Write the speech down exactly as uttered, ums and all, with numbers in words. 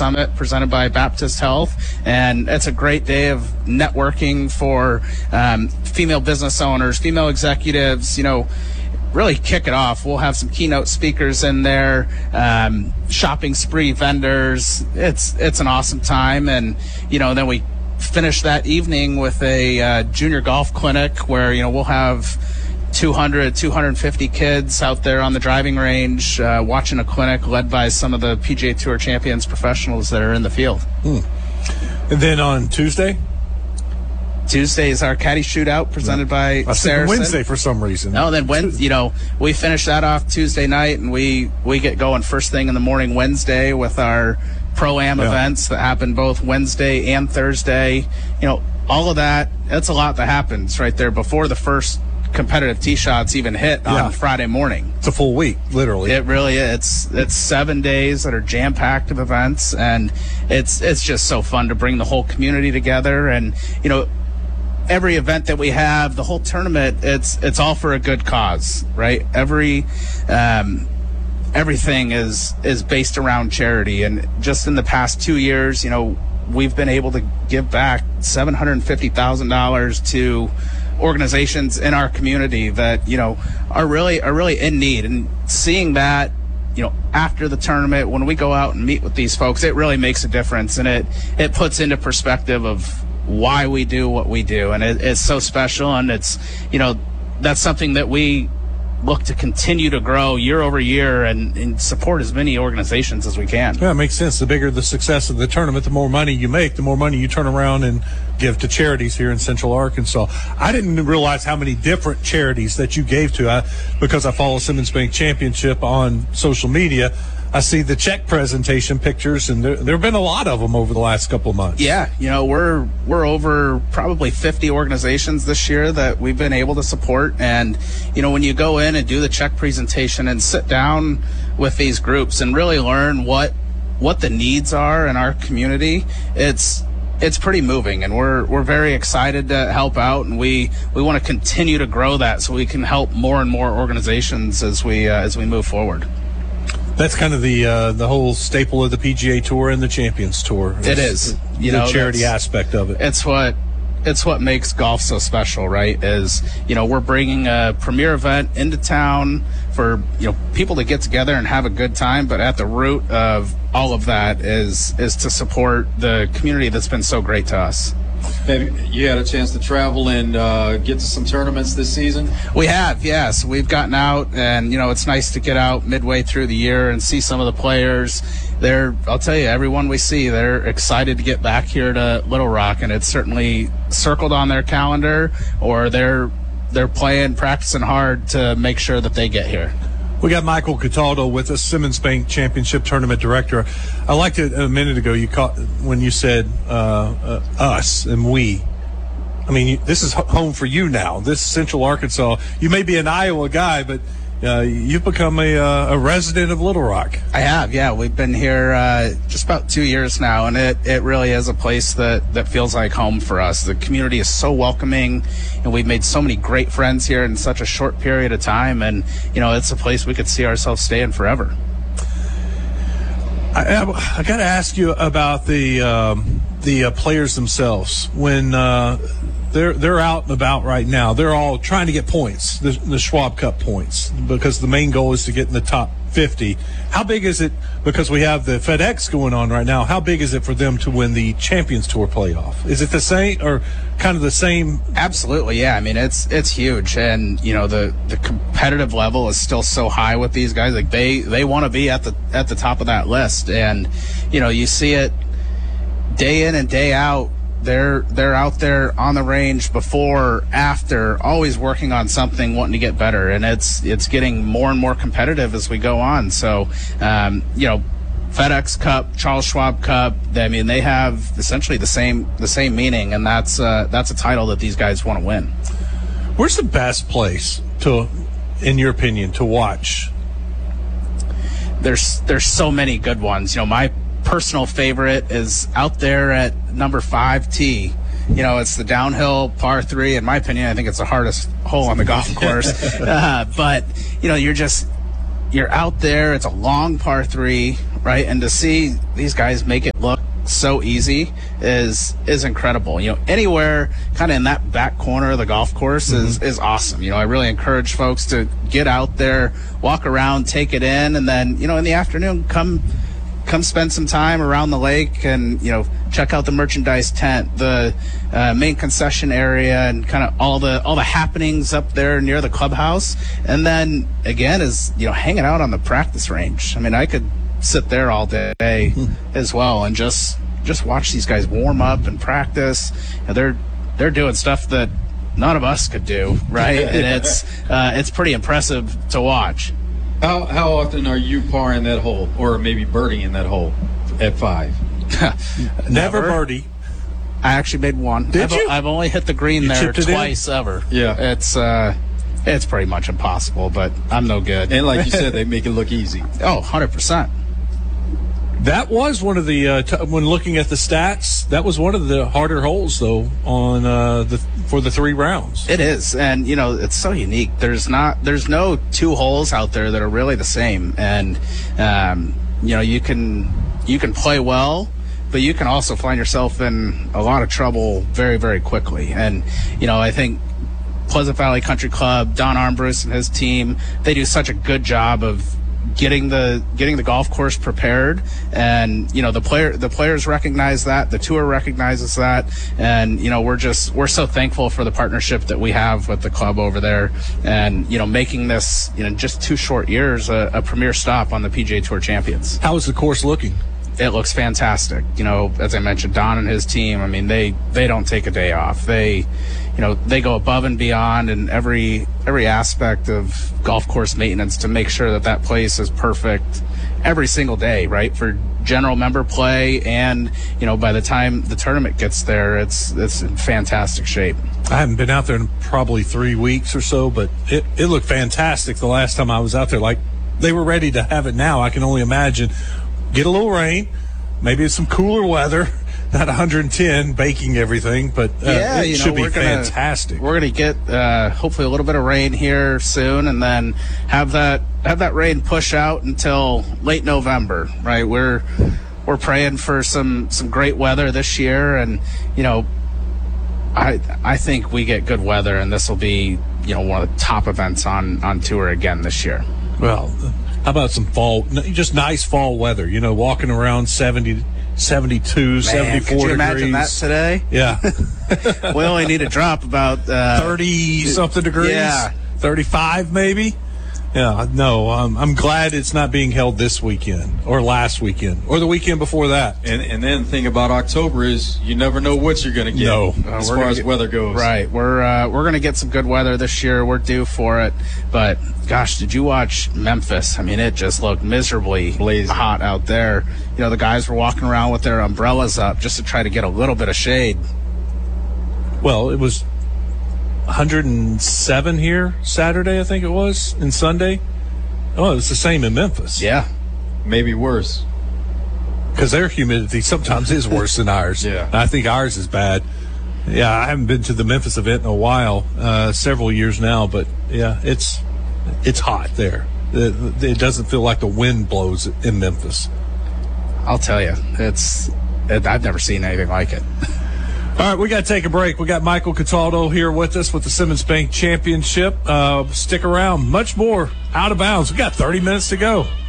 Summit presented by Baptist Health, and it's a great day of networking for um, female business owners, female executives, you know, really kick it off. We'll have some keynote speakers in there, um, shopping spree vendors. It's it's an awesome time, and you know, then we finish that evening with a uh, junior golf clinic where you know we'll have two hundred, two hundred fifty kids out there on the driving range uh, watching a clinic led by some of the P G A Tour champions professionals that are in the field. Hmm. And then on Tuesday? Tuesday is our caddy shootout presented by I Saracen. Wednesday for some reason. No, then when you know we finish that off Tuesday night, and we we get going first thing in the morning Wednesday with our pro-am yeah. events that happen both Wednesday and Thursday. You know, all of that. That's a lot that happens right there before the first competitive tee shots even hit on yeah. Friday morning. It's a full week, literally. It really is. It's it's seven days that are jam-packed of events, and it's it's just so fun to bring the whole community together. And you know, every event that we have, the whole tournament, it's it's all for a good cause, right? Every um, everything is is based around charity, and just in the past two years, you know, we've been able to give back seven hundred fifty thousand dollars to organizations in our community that you know are really are really in need. And seeing that, you know, after the tournament, when we go out and meet with these folks, it really makes a difference, and it it puts into perspective of why we do what we do, and it, it's so special. And it's, you know, that's something that we look to continue to grow year over year and, and support as many organizations as we can. Yeah, it makes sense. The bigger the success of the tournament, the more money you make, the more money you turn around and give to charities here in Central Arkansas. I didn't realize how many different charities that you gave to. I, because I follow Simmons Bank Championship on social media, I see the check presentation pictures, and there, there have been a lot of them over the last couple of months. Yeah, you know, we're we're over probably fifty organizations this year that we've been able to support. And, you know, when you go in and do the check presentation and sit down with these groups and really learn what what the needs are in our community, it's it's pretty moving, and we're we're very excited to help out, and we, we want to continue to grow that so we can help more and more organizations as we uh, as we move forward. That's kind of the uh, the whole staple of the P G A Tour and the Champions Tour. It is, you the know, charity aspect of it. It's what it's what makes golf so special, right? Is, you know, we're bringing a premier event into town for, you know, people to get together and have a good time, but at the root of all of that is is to support the community that's been so great to us. Have you had a chance to travel and uh, get to some tournaments this season? We have, yes. We've gotten out, and, you know, it's nice to get out midway through the year and see some of the players. They're, I'll tell you, everyone we see, they're excited to get back here to Little Rock, and it's certainly circled on their calendar, or they're they're playing, practicing hard to make sure that they get here. We got Michael Cataldo with us, Simmons Bank Championship Tournament Director. I liked it a minute ago you caught when you said uh, uh, us and we. I mean, you, this is home for you now. This is Central Arkansas. You may be an Iowa guy, but uh, you've become a, uh, a resident of Little Rock. I have, yeah. We've been here uh, just about two years now, and it, it really is a place that, that feels like home for us. The community is so welcoming, and we've made so many great friends here in such a short period of time, and, you know, it's a place we could see ourselves staying forever. I, I, I got to ask you about the um, the uh, players themselves. When uh, they're they're out and about right now, they're all trying to get points, the, the Schwab Cup points, because the main goal is to get in the top fifty. How big is it, because we have the FedEx going on right now, how big is it for them to win the Champions Tour playoff? Is it the same, or kind of the same? Absolutely, yeah. I mean, it's it's huge, and, you know, the, the competitive level is still so high with these guys. Like, they, they want to be at the at the top of that list, and, you know, you see it day in and day out. They're they're out there on the range before, after, always working on something, wanting to get better, and it's it's getting more and more competitive as we go on. So, um, you know, FedEx Cup, Charles Schwab Cup, I mean, they have essentially the same the same meaning, and that's uh, that's a title that these guys want to win. Where's the best place to, in your opinion, to watch? There's there's so many good ones. You know, my personal favorite is out there at number five tee. You know, it's the downhill par three. In my opinion, I think it's the hardest hole on the golf course. uh, but, you know, you're just, you're out there. It's a long par three, right? And to see these guys make it look so easy is is incredible. You know, anywhere kind of in that back corner of the golf course mm-hmm. is is awesome. You know, I really encourage folks to get out there, walk around, take it in, and then, you know, in the afternoon come come spend some time around the lake and, you know, check out the merchandise tent, the uh, main concession area, and kind of all the all the happenings up there near the clubhouse. And then again is, you know, hanging out on the practice range. I mean, I could sit there all day as well and just just watch these guys warm up and practice. And they're they're doing stuff that none of us could do, right? And it's uh, it's pretty impressive to watch. How how often are you parring that hole, or maybe birdieing in that hole at five? Never, Never birdie. I actually made one. Did I've, you? I've only hit the green you there twice in? ever. Yeah, it's uh, it's pretty much impossible, but I'm no good. And like you said, they make it look easy. Oh, one hundred percent. That was one of the uh, t- when looking at the stats. That was one of the harder holes, though, on uh, the for the three rounds. It is, and you know, it's so unique. There's not, there's no two holes out there that are really the same, and um, you know, you can you can play well, but you can also find yourself in a lot of trouble very, very quickly. And you know, I think Pleasant Valley Country Club, Don Armbruster and his team, they do such a good job of getting the getting the golf course prepared, and you know, the player the players recognize that, the tour recognizes that, and you know, we're just we're so thankful for the partnership that we have with the club over there, and you know, making this, you know, just two short years a, a premier stop on the P G A Tour Champions. How is the course looking? It looks fantastic. You know, as I mentioned, Don and his team, I mean, they they don't take a day off. They, you know, they go above and beyond in every every aspect of golf course maintenance to make sure that that place is perfect every single day, right? For general member play, and you know, by the time the tournament gets there, it's it's in fantastic shape. I haven't been out there in probably three weeks or so, but it it looked fantastic the last time I was out there. Like, they were ready to have it now. I can only imagine. Get a little rain, maybe some cooler weather, not one hundred ten, baking everything, but uh, yeah, it you should know, be we're gonna, fantastic. We're going to get uh, hopefully a little bit of rain here soon, and then have that have that rain push out until late November, right? We're we're praying for some, some great weather this year, and you know, I I think we get good weather, and this will be, you know, one of the top events on, on tour again this year. Well, how about some fall, just nice fall weather, you know, walking around seventy, seventy-two, Man, seventy-four could you degrees. Imagine that today? Yeah. We only need to drop about uh, thirty-something degrees. Yeah. thirty-five maybe. Yeah, no, um, I'm glad it's not being held this weekend or last weekend or the weekend before that. And and then the thing about October is you never know what you're going to get. No. as uh, far as get, weather goes. Right. We're uh, we're going to get some good weather this year. We're due for it. But gosh, did you watch Memphis? I mean, it just looked miserably blazing hot out there. You know, the guys were walking around with their umbrellas up just to try to get a little bit of shade. Well, it was one hundred seven here Saturday, I think it was, and Sunday. Oh, it's the same in Memphis. Yeah. Maybe worse. Because their humidity sometimes is worse than ours. Yeah. I think ours is bad. Yeah, I haven't been to the Memphis event in a while, uh, several years now, but yeah, it's it's hot there. It, it doesn't feel like the wind blows in Memphis. I'll tell you, it's it, I've never seen anything like it. All right, we got to take a break. We got Michael Cataldo here with us with the Simmons Bank Championship. Uh, stick around. Much more Out of Bounds. We got thirty minutes to go.